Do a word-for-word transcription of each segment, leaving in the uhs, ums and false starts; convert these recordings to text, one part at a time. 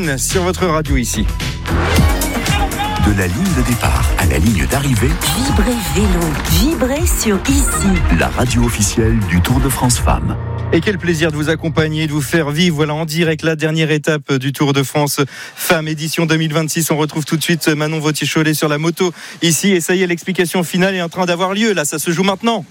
Lune sur votre radio ici. De la ligne de départ à la ligne d'arrivée, Vibrez Vélo, vibrez sur Ici, la radio officielle du Tour de France Femmes. Et quel plaisir de vous accompagner, de vous faire vivre voilà, en direct la dernière étape du Tour de France Femmes édition deux mille vingt-six. On retrouve tout de suite Manon Vauthier-Cholet sur la moto ici. Et ça y est, l'explication finale est en train d'avoir lieu. Là, ça se joue maintenant.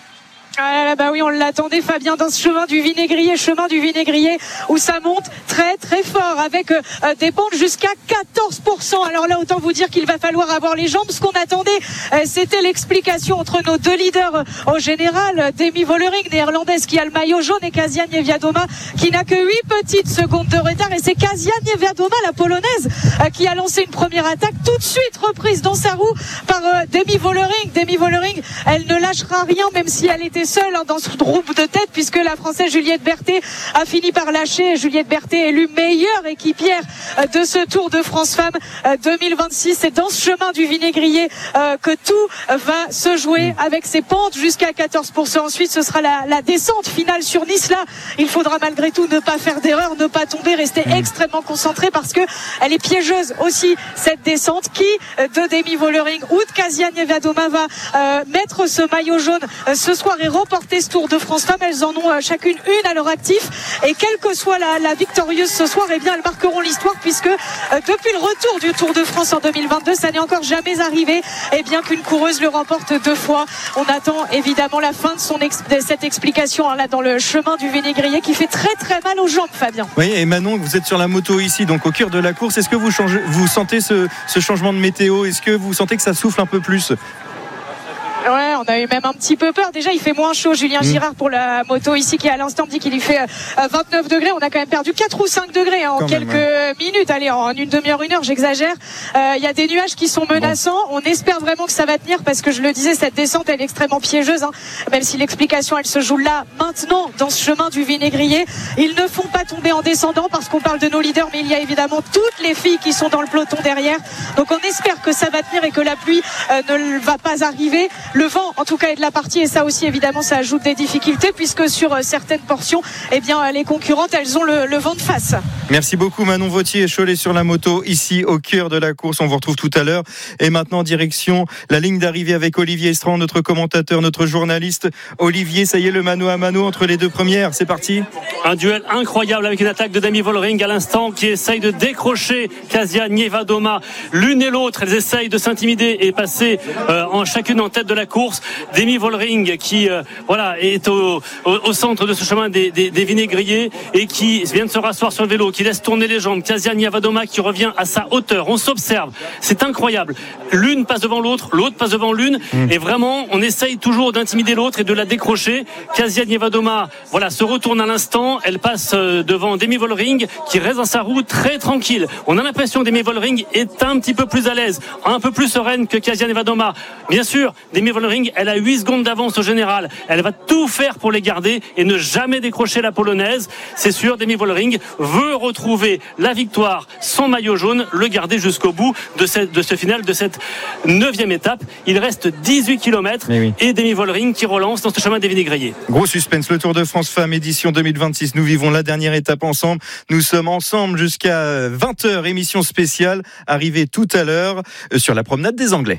Ah, bah oui, on l'attendait, Fabien, dans ce chemin du Vinaigrier, chemin du Vinaigrier, où ça monte très très fort, avec euh, des pentes jusqu'à quatorze pour cent. Alors là, autant vous dire qu'il va falloir avoir les jambes. Ce qu'on attendait, euh, c'était l'explication entre nos deux leaders euh, au général, Demi Vollering, néerlandaise, qui a le maillot jaune, et Kasia Niewiadoma, qui n'a que huit petites secondes de retard. Et c'est Kasia Niewiadoma, la polonaise, euh, qui a lancé une première attaque, tout de suite reprise dans sa roue par euh, Demi Vollering. Demi Vollering, elle ne lâchera rien, même si elle était seule hein, dans ce groupe de tête, puisque la Française Juliette Berthet a fini par lâcher. Juliette Berthet élue meilleure équipière de ce Tour de France Femmes deux mille vingt-six. C'est dans ce chemin du Vinaigrier euh, que tout va se jouer, avec ses pentes jusqu'à quatorze pour cent. Ensuite, ce sera la, la descente finale sur Nice. Là, il faudra malgré tout ne pas faire d'erreur, ne pas tomber, rester extrêmement concentré, parce que elle est piégeuse aussi, cette descente. Qui de Demi Vollering ou de Kasia Niewiadoma va euh, mettre ce maillot jaune euh, ce soir et remporter ce Tour de France Femmes? Elles en ont euh, chacune une à leur actif, et quelle que soit la, la victorieuse ce soir, eh bien elles marqueront l'histoire, puisque euh, depuis le retour du Tour de France en deux mille vingt-deux, ça n'est encore jamais arrivé, et bien qu'une coureuse le remporte deux fois. On attend évidemment la fin de, son ex- de cette explication hein, là dans le chemin du Vinaigrier, qui fait très très mal aux jambes, Fabien. Oui, et Manon, vous êtes sur la moto ici, donc au cœur de la course. Est-ce que vous, changez, vous sentez ce, ce changement de météo? Est-ce que vous sentez que ça souffle un peu plus? Ouais, on a eu même un petit peu peur. Déjà, il fait moins chaud. Julien mmh. Girard pour la moto ici, qui à l'instant me dit qu'il y fait vingt-neuf degrés. On a quand même perdu quatre ou cinq degrés hein, en quand quelques même, ouais. minutes. Allez, en une demi-heure, une heure, j'exagère. Il euh, y a des nuages qui sont menaçants. Bon. On espère vraiment que ça va tenir, parce que je le disais, cette descente, elle est extrêmement piégeuse. Hein, même si l'explication, elle se joue là, maintenant, dans ce chemin du Vinaigrier. Ils ne font pas tomber en descendant, parce qu'on parle de nos leaders, mais il y a évidemment toutes les filles qui sont dans le peloton derrière. Donc on espère que ça va tenir et que la pluie euh, ne va pas arriver. Le vent, en tout cas, est de la partie, et ça aussi, évidemment, ça ajoute des difficultés, puisque sur euh, certaines portions, eh bien, les concurrentes, elles ont le, le vent de face. Merci beaucoup, Manon Vauthier-Cholet sur la moto, ici au cœur de la course. On vous retrouve tout à l'heure. Et maintenant, direction la ligne d'arrivée avec Olivier Estrand, notre commentateur, notre journaliste. Olivier, ça y est, le mano à mano entre les deux premières. C'est parti. Un duel incroyable, avec une attaque de Demi Vollering à l'instant, qui essaye de décrocher Kasia Niewiadoma. L'une et l'autre, elles essayent de s'intimider et passer euh, en chacune en tête de la course. Demi Vollering qui euh, voilà, est au, au, au centre de ce chemin des, des, des Vinaigriers, et qui vient de se rasseoir sur le vélo, qui laisse tourner les jambes. Kasia Niewiadoma qui revient à sa hauteur. On s'observe, c'est incroyable. L'une passe devant l'autre, l'autre passe devant l'une, mmh. et vraiment on essaye toujours d'intimider l'autre et de la décrocher. Kasia Niewiadoma voilà, se retourne à l'instant, elle passe devant Demi Vollering, qui reste dans sa roue très tranquille. On a l'impression que Demi Vollering est un petit peu plus à l'aise, un peu plus sereine que Kasia Niewiadoma. Bien sûr, Demi Vollering, elle a huit secondes d'avance au général. Elle va tout faire pour les garder et ne jamais décrocher la polonaise. C'est sûr, Demi Vollering veut retrouver la victoire, son maillot jaune, le garder jusqu'au bout de, cette, de ce final, de cette neuvième étape. Il reste dix-huit kilomètres, oui. et Demi Vollering qui relance dans ce chemin des Vinaigriers. Gros suspense, le Tour de France Femmes édition deux mille vingt-six. Nous vivons la dernière étape ensemble. Nous sommes ensemble jusqu'à vingt heures, émission spéciale, arrivée tout à l'heure sur la promenade des Anglais.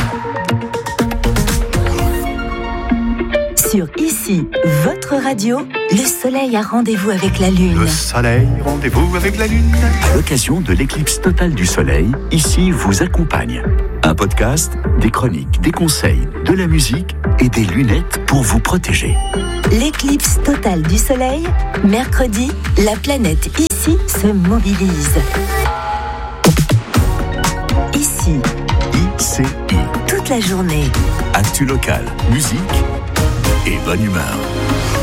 Sur Ici, votre radio, le soleil a rendez-vous avec la lune. Le soleil, rendez-vous avec la lune. À l'occasion de l'éclipse totale du soleil, Ici vous accompagne. Un podcast, des chroniques, des conseils, de la musique et des lunettes pour vous protéger. L'éclipse totale du soleil, mercredi, la planète Ici se mobilise. Ici. I C I. Toute la journée. Actu locale, musique et bonne humeur.